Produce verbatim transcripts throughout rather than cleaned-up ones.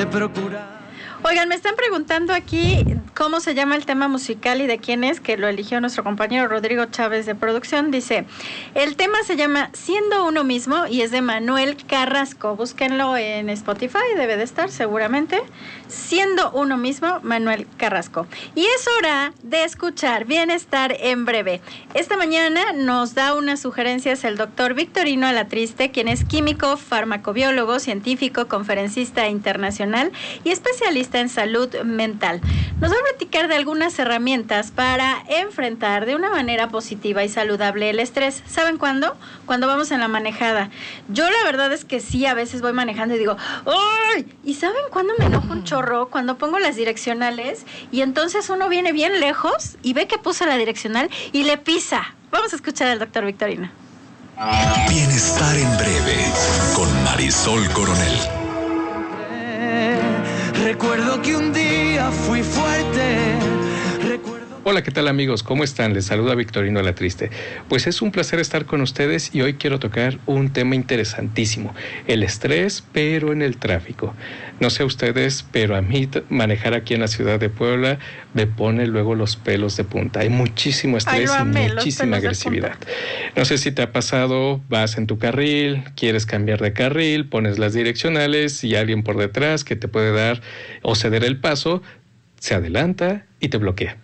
de procurar. Oigan, me están preguntando aquí cómo se llama el tema musical y de quién es, que lo eligió nuestro compañero Rodrigo Chávez de producción. Dice, el tema se llama Siendo Uno Mismo y es de Manuel Carrasco. Búsquenlo en Spotify, debe de estar seguramente. Siendo Uno Mismo, Manuel Carrasco. Y es hora de escuchar Bienestar en Breve. Esta mañana nos da unas sugerencias el doctor Victorino Alatriste, quien es químico, farmacobiólogo, científico, conferencista internacional y especialista en salud mental. Nos va a platicar de algunas herramientas para enfrentar de una manera positiva y saludable el estrés. ¿Saben cuándo? Cuando vamos en la manejada. Yo la verdad es que sí, a veces voy manejando y digo, ¡ay! ¿Y saben cuándo me enojo un chorro? Cuando pongo las direccionales y entonces uno viene bien lejos y ve que puso la direccional y le pisa. Vamos a escuchar al doctor Victorino. Bienestar en Breve con Marisol Coronel. Recuerdo que un día fui fuerte. Recuerdo... Hola, ¿qué tal amigos? ¿Cómo están? Les saluda Victorino Alatriste. Pues es un placer estar con ustedes y hoy quiero tocar un tema interesantísimo, el estrés, pero en el tráfico. No sé ustedes, pero a mí manejar aquí en la ciudad de Puebla me pone luego los pelos de punta. Hay muchísimo estrés Ay, amé, y muchísima agresividad. No sé si te ha pasado, vas en tu carril, quieres cambiar de carril, pones las direccionales y alguien por detrás que te puede dar o ceder el paso, se adelanta y te bloquea.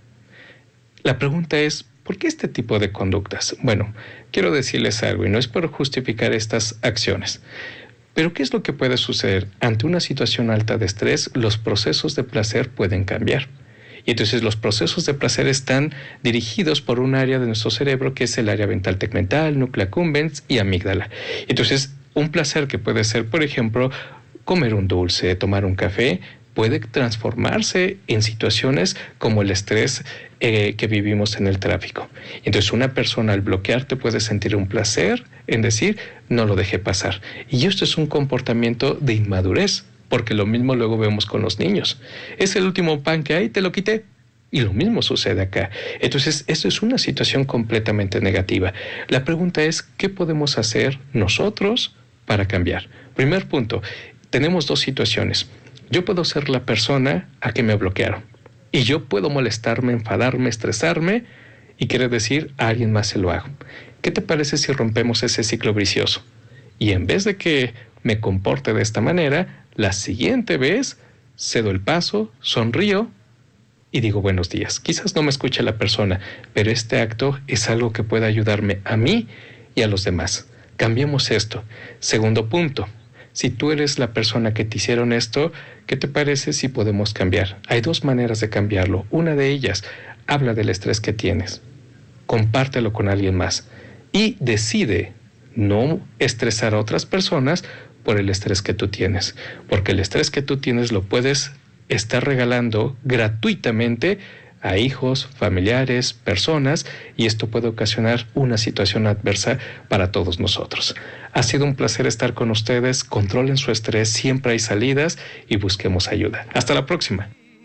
La pregunta es, ¿por qué este tipo de conductas? Bueno, quiero decirles algo y no es por justificar estas acciones. Pero ¿qué es lo que puede suceder? Ante una situación alta de estrés, los procesos de placer pueden cambiar. Y entonces los procesos de placer están dirigidos por un área de nuestro cerebro que es el área ventral tegmental, núcleo accumbens y amígdala. Entonces, un placer que puede ser, por ejemplo, comer un dulce, tomar un café, puede transformarse en situaciones como el estrés eh, que vivimos en el tráfico. Entonces una persona al bloquearte puede sentir un placer en decir, no lo dejé pasar. Y esto es un comportamiento de inmadurez, porque lo mismo luego vemos con los niños. Es el último pan que hay, te lo quité. Y lo mismo sucede acá. Entonces, esto es una situación completamente negativa. La pregunta es, ¿qué podemos hacer nosotros para cambiar? Primer punto, tenemos dos situaciones. Yo puedo ser la persona a que me bloquearon. Y yo puedo molestarme, enfadarme, estresarme y quiere decir a alguien más se lo hago. ¿Qué te parece si rompemos ese ciclo vicioso? Y en vez de que me comporte de esta manera, la siguiente vez cedo el paso, sonrío y digo buenos días. Quizás no me escuche la persona, pero este acto es algo que puede ayudarme a mí y a los demás. Cambiemos esto. Segundo punto. Si tú eres la persona que te hicieron esto, ¿qué te parece si podemos cambiar? Hay dos maneras de cambiarlo. Una de ellas, habla del estrés que tienes. Compártelo con alguien más. Y decide no estresar a otras personas por el estrés que tú tienes. Porque el estrés que tú tienes lo puedes estar regalando gratuitamente a hijos, familiares, personas, y esto puede ocasionar una situación adversa para todos nosotros. Ha sido un placer estar con ustedes. Controlen su estrés, siempre hay salidas y busquemos ayuda. Hasta la próxima.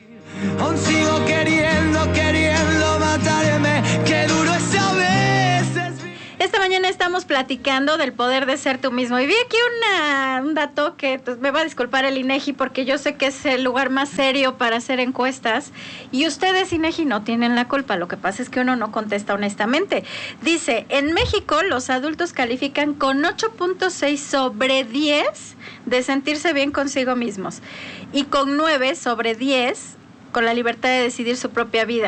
Aún sigo queriendo, queriendo matarme, qué duro es a veces. Esta mañana estamos platicando del poder de ser tú mismo y vi aquí una, un dato que pues, me va a disculpar el INEGI porque yo sé que es el lugar más serio para hacer encuestas y ustedes, INEGI, no tienen la culpa. Lo que pasa es que uno no contesta honestamente. Dice, en México los adultos califican con ocho punto seis sobre diez de sentirse bien consigo mismos y con nueve sobre diez con la libertad de decidir su propia vida.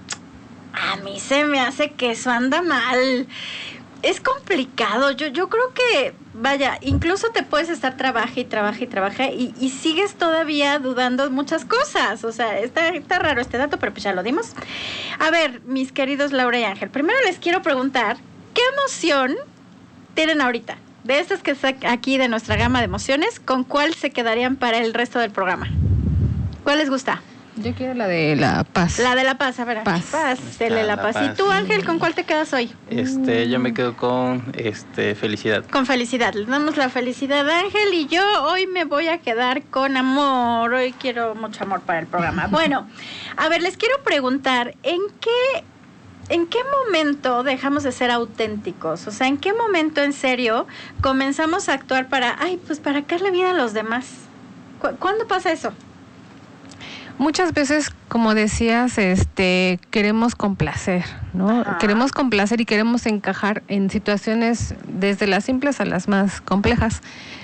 A mí se me hace que eso anda mal. Es complicado. Yo, yo creo que, vaya, incluso te puedes estar trabaja y trabaja y trabaja y, y sigues todavía dudando muchas cosas. O sea, está, está raro este dato, pero pues ya lo dimos. A ver, mis queridos Laura y Ángel, primero les quiero preguntar, ¿qué emoción tienen ahorita? De estas que está aquí de nuestra gama de emociones, ¿con cuál se quedarían para el resto del programa? ¿Cuál les gusta? Yo quiero la de la paz. La de la paz, a ver. Paz. Paz, dele la, la paz. paz. ¿Y tú, Ángel, con cuál te quedas hoy? Este, yo me quedo con este felicidad. Con felicidad. Le damos la felicidad a Ángel y yo hoy me voy a quedar con amor. Hoy quiero mucho amor para el programa. Bueno, a ver, les quiero preguntar, ¿en qué, en qué momento dejamos de ser auténticos? O sea, ¿en qué momento en serio comenzamos a actuar para, ay, pues para darle vida a los demás? ¿Cu- ¿Cuándo pasa eso? Muchas veces, como decías, este, queremos complacer, ¿no? Ajá. Queremos complacer y queremos encajar en situaciones desde las simples a las más complejas.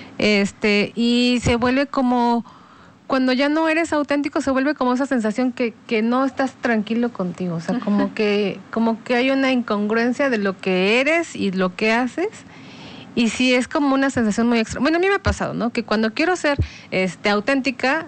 Este, y se vuelve como, cuando ya no eres auténtico, se vuelve como esa sensación que, que no estás tranquilo contigo. O sea, uh-huh. como que, como que hay una incongruencia de lo que eres y lo que haces. Y sí, es como una sensación muy extra. Bueno, a mí me ha pasado, ¿no? Que cuando quiero ser este, auténtica,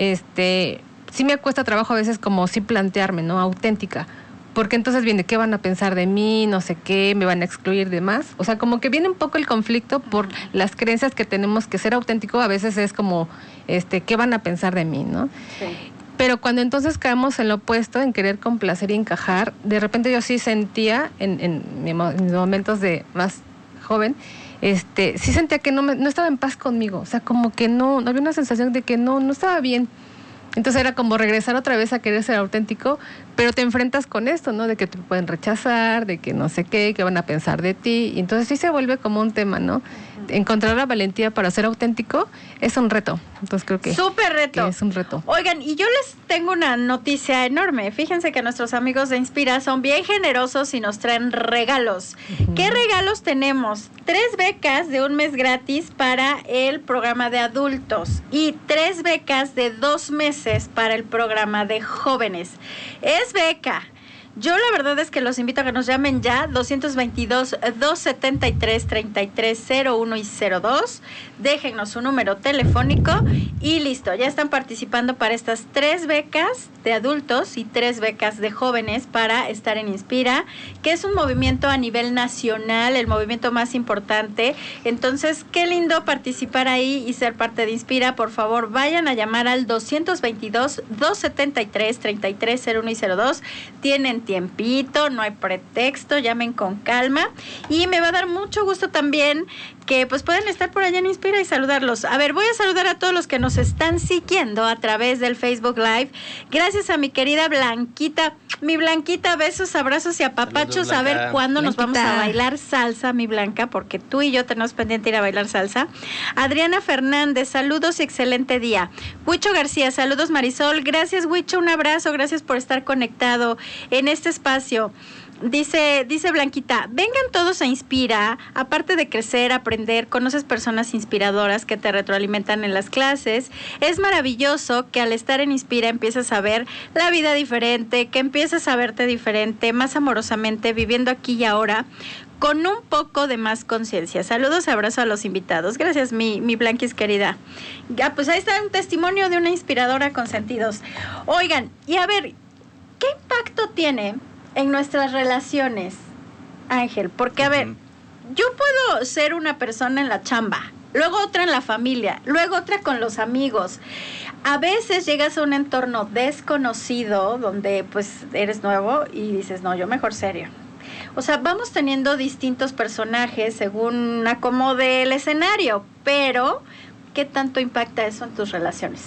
este, sí me cuesta trabajo a veces como sí plantearme, ¿no? Auténtica. Porque entonces viene, ¿qué van a pensar de mí? No sé qué, me van a excluir de más. O sea, como que viene un poco el conflicto por las creencias que tenemos que ser auténtico. A veces es como, este, ¿qué van a pensar de mí, no? Sí. Pero cuando entonces caemos en lo opuesto, en querer complacer y encajar, de repente yo sí sentía, en, en, en mis momentos de más joven, este, sí sentía que no, me, no estaba en paz conmigo. O sea, como que no, no había una sensación de que no, no estaba bien. Entonces era como regresar otra vez a querer ser auténtico, pero te enfrentas con esto, ¿no? De que te pueden rechazar, de que no sé qué, que van a pensar de ti. Y entonces sí se vuelve como un tema, ¿no? Encontrar la valentía para ser auténtico es un reto. Entonces creo que... ¡Súper reto! Que es un reto. Oigan, y yo les tengo una noticia enorme. Fíjense que nuestros amigos de Inspira son bien generosos y nos traen regalos. Uh-huh. ¿Qué regalos tenemos? Tres becas de un mes gratis para el programa de adultos y tres becas de dos meses para el programa de jóvenes. Es beca. Yo la verdad es que los invito a que nos llamen ya, dos dos dos, dos siete tres, tres tres cero uno y cero dos. Déjennos su número telefónico y listo, ya están participando para estas tres becas de adultos y tres becas de jóvenes para estar en Inspira, que es un movimiento a nivel nacional, el movimiento más importante. Entonces, qué lindo participar ahí y ser parte de Inspira. Por favor, vayan a llamar al dos dos dos, dos siete tres, tres tres cero uno y cero dos. Tienen tiempito, no hay pretexto, llamen con calma y me va a dar mucho gusto también que pues pueden estar por allá en Inspira y saludarlos. A ver, voy a saludar a todos los que nos están siguiendo a través del Facebook Live. Gracias a mi querida Blanquita. Mi Blanquita, besos, abrazos y apapachos. Saludos, a ver cuándo Blanquita. Nos vamos a bailar salsa, mi Blanca, porque tú y yo tenemos pendiente ir a bailar salsa. Adriana Fernández, saludos y excelente día. Huicho García, saludos Marisol. Gracias, Huicho, un abrazo. Gracias por estar conectado en este espacio. Dice, dice Blanquita, vengan todos a Inspira, aparte de crecer, aprender, conoces personas inspiradoras que te retroalimentan en las clases. Es maravilloso que al estar en Inspira empiezas a ver la vida diferente, que empiezas a verte diferente, más amorosamente, viviendo aquí y ahora, con un poco de más conciencia. Saludos, abrazo a los invitados. Gracias, mi, mi Blanquis querida. Ya, pues ahí está un testimonio de una inspiradora con sentidos. Oigan, y a ver, ¿qué impacto tiene en nuestras relaciones, Ángel? Porque, a ver, yo puedo ser una persona en la chamba, luego otra en la familia, luego otra con los amigos. A veces llegas a un entorno desconocido donde, pues, eres nuevo y dices, no, yo mejor serio. O sea, vamos teniendo distintos personajes según acomode el escenario, pero ¿qué tanto impacta eso en tus relaciones?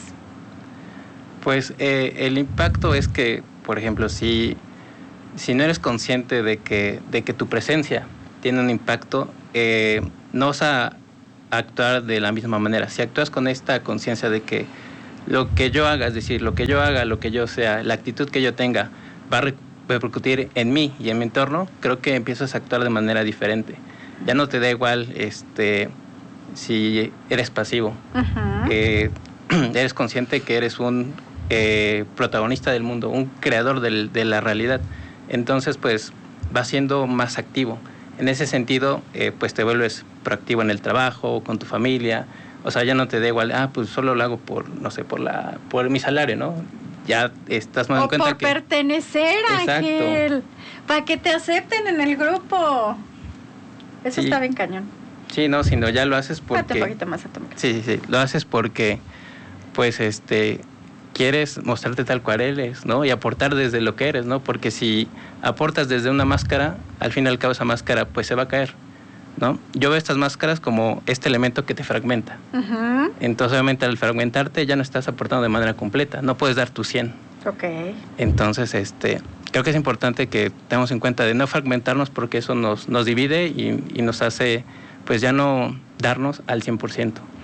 Pues eh, el impacto es que, por ejemplo, si... Si no eres consciente de que, de que tu presencia tiene un impacto, eh, no vas a actuar de la misma manera. Si actúas con esta conciencia de que lo que yo haga, es decir, lo que yo haga, lo que yo sea, la actitud que yo tenga, va a repercutir en mí y en mi entorno, creo que empiezas a actuar de manera diferente. Ya no te da igual este, si eres pasivo. Uh-huh. Eh, eres consciente que eres un eh, protagonista del mundo, un creador del, de la realidad. Entonces, pues, vas siendo más activo. En ese sentido, eh, pues, te vuelves proactivo en el trabajo, con tu familia. O sea, ya no te da igual, ah, pues, solo lo hago por, no sé, por la por mi salario, ¿no? Ya estás más en cuenta por que... por pertenecer, Ángel. Para que te acepten en el grupo. Eso sí. Está bien cañón. Sí, no, sino ya lo haces porque... Date un poquito más a tu micrófono. Sí, sí, sí. Lo haces porque, pues, este... quieres mostrarte tal cual eres, ¿no? Y aportar desde lo que eres, ¿no? Porque si aportas desde una máscara, al fin y al cabo esa máscara pues se va a caer, ¿no? Yo veo estas máscaras como este elemento que te fragmenta. Uh-huh. Entonces, obviamente, al fragmentarte ya no estás aportando de manera completa, no puedes dar tu cien. Ok. Entonces, este, creo que es importante que tengamos en cuenta de no fragmentarnos porque eso nos, nos divide y, y nos hace, pues, ya no darnos al cien por ciento.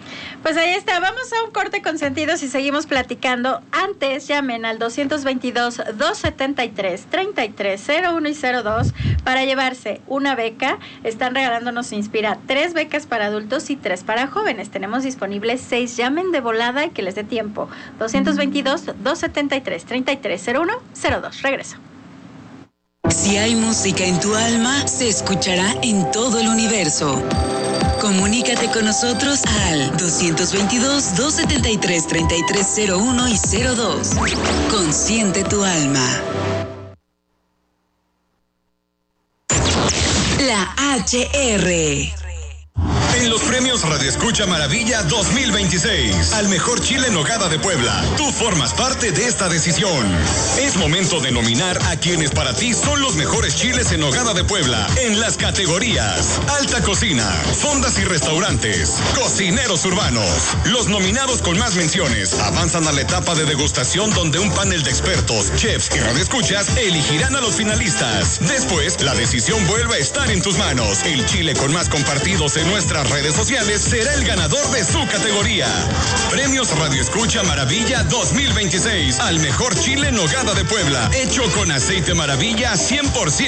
Pues ahí está, vamos a un corte con sentidos y seguimos platicando. Antes llamen al dos veintidós, doscientos setenta y tres, treinta y tres cero uno y cero dos para llevarse una beca. Están regalándonos Inspira tres becas para adultos y tres para jóvenes. Tenemos disponibles seis. Llamen de volada y que les dé tiempo. dos veintidós, doscientos setenta y tres, treinta y tres cero uno cero dos. Regreso. Si hay música en tu alma, se escuchará en todo el universo. Comunícate con nosotros al dos veintidós, doscientos setenta y tres, treinta y tres cero uno y cero dos. Consiente tu alma. La H R. En los premios Radio Escucha Maravilla dos mil veintiséis, al mejor chile en nogada de Puebla, tú formas parte de esta decisión. Es momento de nominar a quienes para ti son los mejores chiles en nogada de Puebla en las categorías Alta Cocina, Fondas y Restaurantes, Cocineros Urbanos. Los nominados con más menciones avanzan a la etapa de degustación, donde un panel de expertos, chefs y radioescuchas elegirán a los finalistas. Después, la decisión vuelve a estar en tus manos. El chile con más compartidos en nuestras redes sociales será el ganador de su categoría. Premios Radio Escucha Maravilla dos mil veintiséis al mejor chile en nogada de Puebla, hecho con aceite Maravilla cien por ciento